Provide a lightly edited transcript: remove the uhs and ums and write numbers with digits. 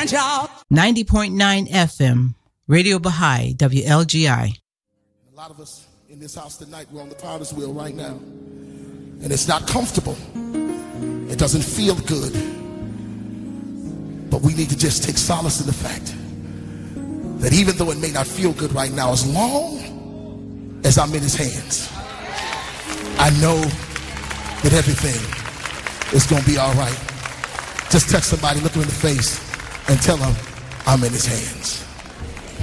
mind, y'all. 90.9 FM, Radio Baha'i, WLGI. A lot of us in this house tonight, we're on the potter's wheel right now. And it's not comfortable. It doesn't feel good. But we need to just take solace in the fact that even though it may not feel good right now, as long as I'm in his hands, I know that everything is going to be all right. Just touch somebody, look him in the face, and tell them I'm in his hands.